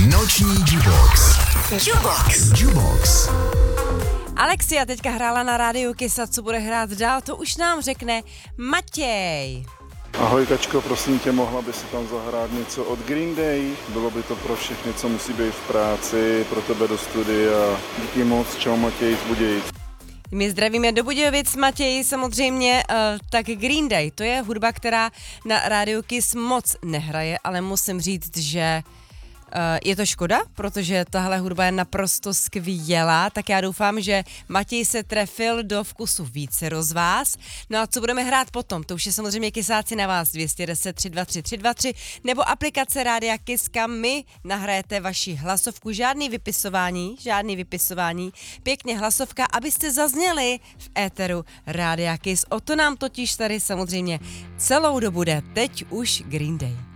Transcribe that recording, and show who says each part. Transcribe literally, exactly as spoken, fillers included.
Speaker 1: Noční Jukebox. Jukebox. Jukebox.
Speaker 2: Alexia teďka hrála na rádiu Kiss a co bude hrát dál, to už nám řekne Matěj.
Speaker 3: Ahoj Kačko, prosím tě, mohla by si tam zahrát něco od Green Day? Bylo by to pro všechny, co musí být v práci, pro tebe do studia. Díky moc, čau Matěj z Budějic.
Speaker 2: My zdravíme do Budějovic, Matěj, samozřejmě, uh, tak Green Day, to je hudba, která na rádiu Kiss moc nehraje, ale musím říct, že Uh, je to škoda, protože tahle hudba je naprosto skvělá, tak já doufám, že Matěj se trefil do vkusu více z vás. No a co budeme hrát potom? To už je samozřejmě Kissáci na vás dvě stě deset tři dva tři tři dva tři nebo aplikace Rádia Kiss, kam my nahrajete vaši hlasovku. Žádný vypisování, žádný vypisování, pěkně hlasovka, abyste zazněli v éteru Rádia Kiss. O to nám totiž tady samozřejmě celou dobu jde. Teď už Green Day.